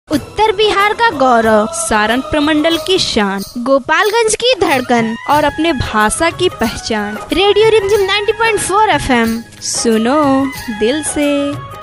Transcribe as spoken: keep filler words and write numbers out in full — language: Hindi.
उत्तर बिहार का गौरव, सारण प्रमंडल की शान, गोपालगंज की धड़कन और अपने भाषा की पहचान। रेडियो रिमझिम नब्बे पॉइंट चार एफएम, सुनो दिल से।